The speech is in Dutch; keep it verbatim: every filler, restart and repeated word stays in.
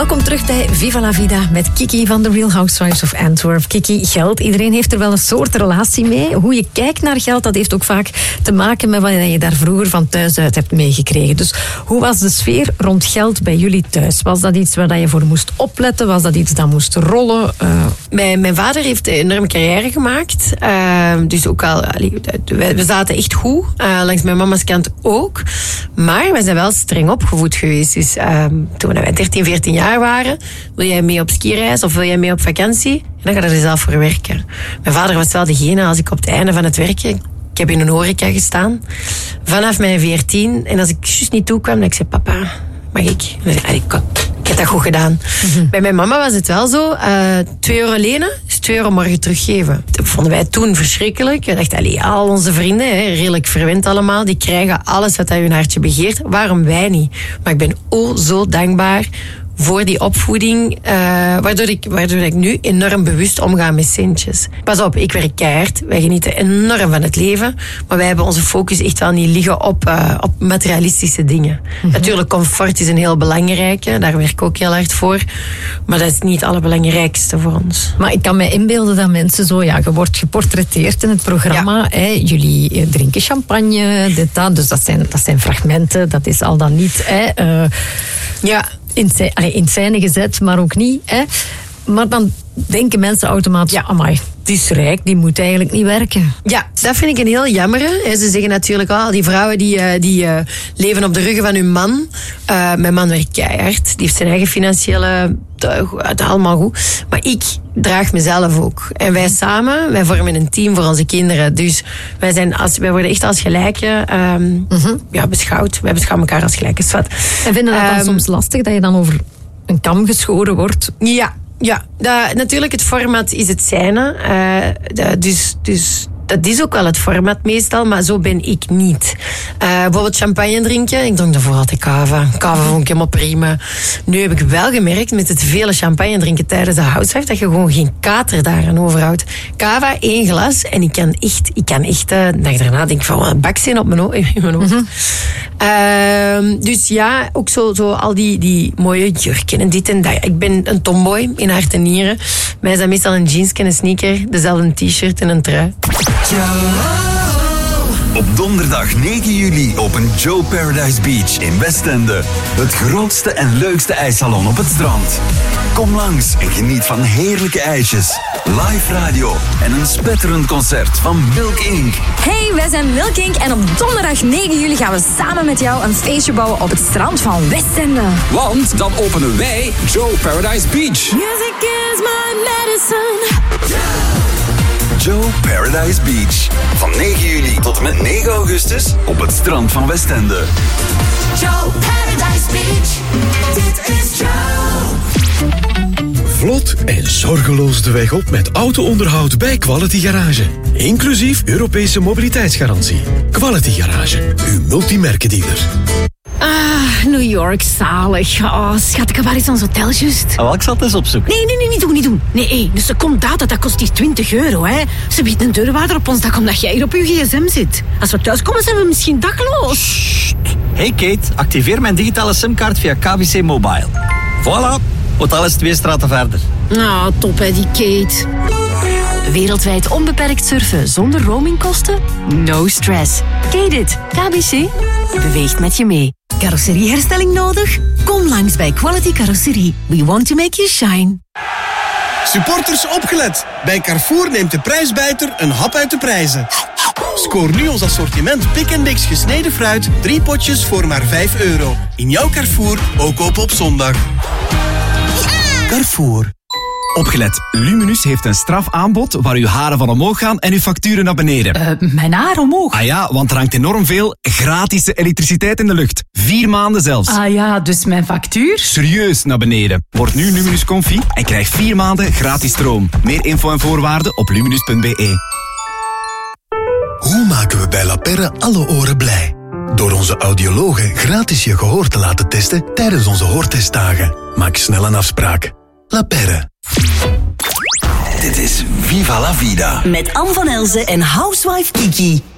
Welkom terug bij Viva la Vida met Kiki van The Real Housewives of Antwerp. Kiki, geld, iedereen heeft er wel een soort relatie mee. Hoe je kijkt naar geld, dat heeft ook vaak te maken met wat je daar vroeger van thuis uit hebt meegekregen. Dus hoe was de sfeer rond geld bij jullie thuis? Was dat iets waar je voor moest opletten? Was dat iets dat moest rollen? Uh... Mijn, mijn vader heeft een enorme carrière gemaakt. Uh, dus ook al, allee, we zaten echt goed. Uh, langs mijn mama's kant ook. Maar we zijn wel streng opgevoed geweest. Dus uh, toen wij dertien, veertien jaar waren, wil jij mee op skireis of wil jij mee op vakantie? En dan ga je er zelf voor werken. Mijn vader was wel degene, als ik op het einde van het werken, ik heb in een horeca gestaan, vanaf mijn veertien, en als ik juist niet toe kwam, dan ik zei, papa, mag ik? En dan zei ik, ik, ik heb dat goed gedaan. Mm-hmm. Bij mijn mama was het wel zo, uh, twee euro lenen, is twee euro morgen teruggeven. Dat vonden wij toen verschrikkelijk. We dachten, allee, al onze vrienden, hè, redelijk verwend allemaal, die krijgen alles wat hun hartje begeert. Waarom wij niet? Maar ik ben oh zo dankbaar voor die opvoeding, uh, waardoor, ik, waardoor ik nu enorm bewust omga met centjes. Pas op, ik werk keihard. Wij genieten enorm van het leven. Maar wij hebben onze focus echt wel niet liggen op, uh, op materialistische dingen. Mm-hmm. Natuurlijk, comfort is een heel belangrijke. Daar werk ik ook heel hard voor. Maar dat is niet het allerbelangrijkste voor ons. Maar ik kan me inbeelden dat mensen zo, ja, je wordt geportretteerd in het programma. Ja. Hè, jullie drinken champagne, dit, dat. Dus dat zijn, dat zijn fragmenten. Dat is al dan niet. Hè, uh, ja. In, in scène gezet, maar ook niet. Hè. Maar dan denken mensen automatisch, ja, amai, die is rijk, die moet eigenlijk niet werken. Ja, dat vind ik een heel jammere. Ze zeggen natuurlijk al, die vrouwen die, die uh, leven op de ruggen van hun man. Uh, mijn man werkt keihard, die heeft zijn eigen financiële, het uh, allemaal goed. Maar ik draag mezelf ook. En wij samen, wij vormen een team voor onze kinderen. Dus wij, zijn als, wij worden echt als gelijke um, mm-hmm. ja, beschouwd. Wij beschouwen elkaar als gelijke. En vinden dat dan um, soms lastig, dat je dan over een kam geschoren wordt? Ja. Ja, dat, natuurlijk, het format is het zijne. Uh, de, dus, dus dat is ook wel het format meestal, maar zo ben ik niet. Uh, bijvoorbeeld champagne drinken. Ik dronk daarvoor altijd kava. Kava vond ik helemaal prima. Nu heb ik wel gemerkt met het vele champagne drinken tijdens de housewife dat je gewoon geen kater daaraan overhoudt. Kava, één glas en ik kan echt, ik kan echt uh, de dag daarna denk ik van een baksteen op mijn hoofd. Mm-hmm. Uh, dus ja, ook zo, zo al die, die mooie jurken en dit en dat. Ik ben een tomboy in hart en nieren. Mij is dat meestal een jeans en een sneaker, dezelfde t-shirt en een trui. Op donderdag negen juli opent Joe Paradise Beach in Westende. Het grootste en leukste ijssalon op het strand. Kom langs en geniet van heerlijke ijsjes, live radio en een spetterend concert van Milk Incorporated. Hey, wij zijn Milk Incorporated en op donderdag negen juli gaan we samen met jou een feestje bouwen op het strand van Westende. Want dan openen wij Joe Paradise Beach. Music is my medicine. Joe Paradise Beach. Van negen juli tot en met negen augustus op het strand van Westende. Joe Paradise Beach. Dit is Joe. Vlot en zorgeloos de weg op met auto-onderhoud bij Quality Garage. Inclusief Europese mobiliteitsgarantie. Quality Garage, uw multimerkendealer. Ah, New York, zalig. Oh, schat, ik heb waar is ons hotel juist? Oh, ik zat eens op zoek. Nee, nee, nee, niet doen, niet doen. Nee, hey, dus een secondaat, dat kost hier twintig euro, hè. Ze biedt een deurwaarder op ons dak omdat jij hier op je gsm zit. Als we thuis komen, zijn we misschien dakloos. Sst. Hey Kate, activeer mijn digitale simkaart via K B C Mobile. Voilà, hotel is twee straten verder. Nou, top hè, die Kate. Wereldwijd onbeperkt surfen zonder roamingkosten? No stress. Kate it. K B C beweegt met je mee. Carrosserieherstelling nodig? Kom langs bij Quality Carrosserie. We want to make you shine. Supporters opgelet. Bij Carrefour neemt de prijsbijter een hap uit de prijzen. Scoor nu ons assortiment Pick and Mix gesneden fruit. Drie potjes voor maar vijf euro. In jouw Carrefour, ook open op zondag. Carrefour. Opgelet, Luminus heeft een strafaanbod waar uw haren van omhoog gaan en uw facturen naar beneden. Uh, mijn haar omhoog? Ah ja, want er hangt enorm veel gratis elektriciteit in de lucht. Vier maanden zelfs. Ah ja, dus mijn factuur? Serieus naar beneden. Word nu Luminus Comfy en krijg vier maanden gratis stroom. Meer info en voorwaarden op luminus punt b e. Hoe maken we bij La Perre alle oren blij? Door onze audiologen gratis je gehoor te laten testen tijdens onze hoortestdagen. Maak snel een afspraak. La Perre. Dit is Viva la Vida. Met Anne van Elzen en Housewife Kiki.